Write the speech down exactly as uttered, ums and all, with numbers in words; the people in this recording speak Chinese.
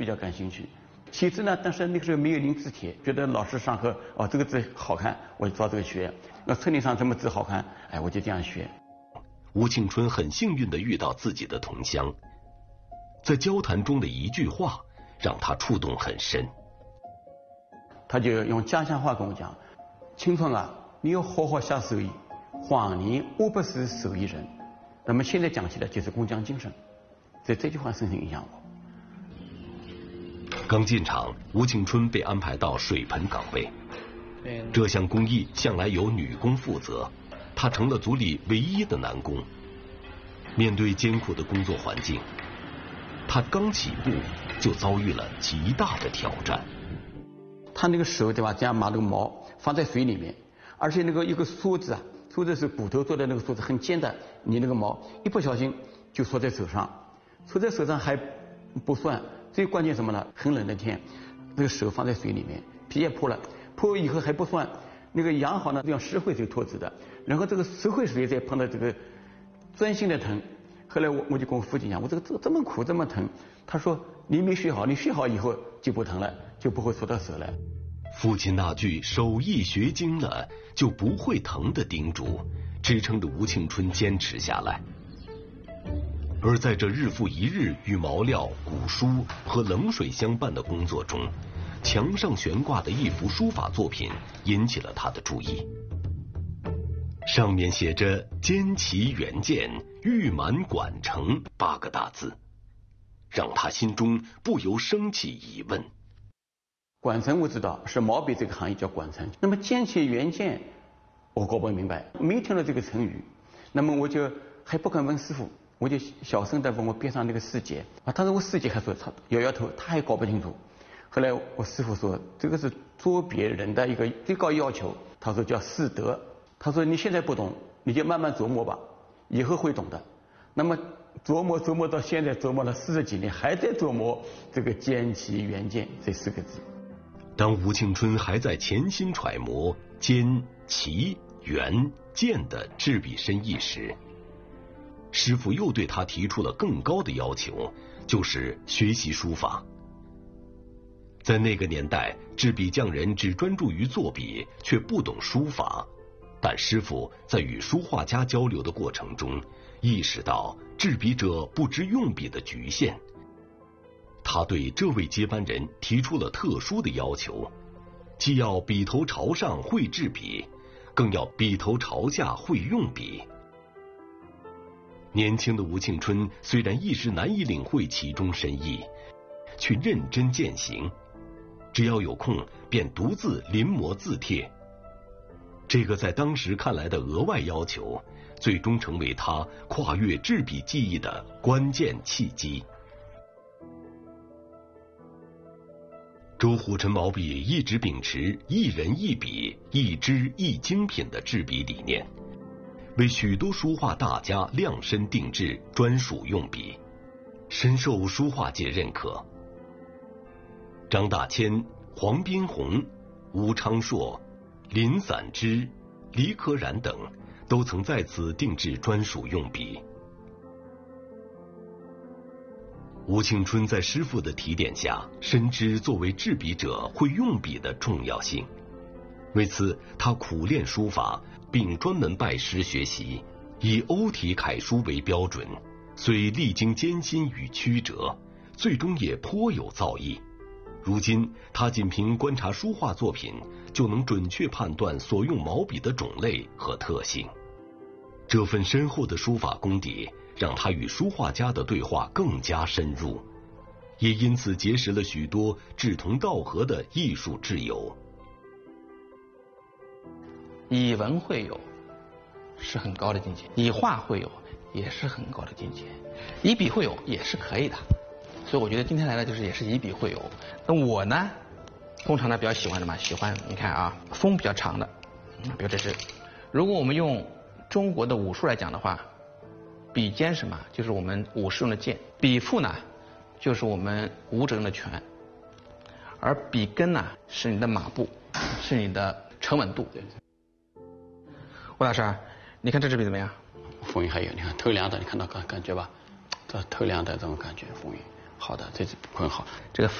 较感兴趣。其次呢，但是那个时候没有临字帖，觉得老师上课哦这个字好看，我就照这个学。那册里上什么字好看，哎，我就这样学。 吴庆春很幸运地遇到自己的同乡，在交谈中的一句话让他触动很深。 他就用家乡话跟我讲：“青春啊，你要好好下手艺，谎言我不是手艺人。”那么现在讲起来就是工匠精神，所以这句话深深影响我。 刚进场，吴庆春被安排到水盆岗位，这项工艺向来由女工负责，他成了组里唯一的男工。面对艰苦的工作环境，他刚起步就遭遇了极大的挑战。 他那个手对吧，这样把那个毛放在水里面，而且那个一个梳子啊，梳子是骨头做的那个梳子，很尖的，你那个毛一不小心就戳在手上，戳在手上还不算，最关键什么呢？很冷的天，那个手放在水里面，皮也破了，破以后还不算，那个养好呢，用石灰水脱脂的，然后这个石灰水再碰到这个钻心的疼。后来我我就跟我父亲讲，我这个这这么苦这么疼，他说你没学好，你学好以后就不疼了，就不会戳到手了。 父亲那句手艺学精了就不会疼的叮嘱，支撑着吴庆春坚持下来。而在这日复一日与毛料、古书和冷水相伴的工作中，墙上悬挂的一幅书法作品引起了他的注意。上面写着“坚其原件，玉满管成”八个大字，让他心中不由升起疑问。 管程我知道是毛笔这个行业叫管程，那么坚其原件我搞不明白，没听到这个成语，那么我就还不敢问师傅，我就小声的问我边上那个师姐啊，当时我师姐还说他摇摇头，他还搞不清楚。后来我师傅说这个是做别人的一个最高要求，他说叫师德。他说你现在不懂，你就慢慢琢磨吧，以后会懂的。那么琢磨琢磨到现在，琢磨了四十几年，还在琢磨这个坚其原件这四个字。 当吴庆春还在潜心揣摩坚、其、原、件的制笔深意时，师傅又对他提出了更高的要求，就是学习书法。在那个年代，制笔匠人只专注于作笔，却不懂书法。但师傅在与书画家交流的过程中，意识到制笔者不知用笔的局限。他对这位接班人提出了特殊的要求，既要笔头朝上会制笔，更要笔头朝下会用笔。年轻的吴庆春虽然一时难以领会其中深意，却认真践行，只要有空便独自临摹字帖。这个在当时看来的额外要求，最终成为他跨越制笔技艺的关键契机。周虎臣毛笔一直秉持一人一笔、一支一精品的制笔理念，为许多书画大家量身定制专属用笔，深受书画界认可。张大千、黄宾虹、吴昌硕、林散之、黎可染等都曾在此定制专属用笔。吴庆春在师傅的提点下，深知作为制笔者会用笔的重要性，为此他苦练书法，并专门拜师学习，以欧体楷书为标准，虽历经艰辛与曲折，最终也颇有造诣。如今他仅凭观察书画作品，就能准确判断所用毛笔的种类和特性。这份深厚的书法功底，让他与书画家的对话更加深入，也因此结识了许多志同道合的艺术挚友。 以文会友是很高的境界，以画会友也是很高的境界，以笔会友也是可以的。所以我觉得今天来的就是也是以笔会友。那我呢，通常呢比较喜欢什么？喜欢你看啊，锋比较长的，比如这是，如果我们用中国的武术来讲的话，笔尖什么？就是我们武士用的剑，笔腹呢，就是我们武者用的拳，而笔根呢，是你的马步，是你的沉稳度。吴老师，你看这支笔怎么样？ 风韵还有，你看透亮的，你看到感感觉吧？这透亮的这种感觉，风韵好的，这支很好。 这个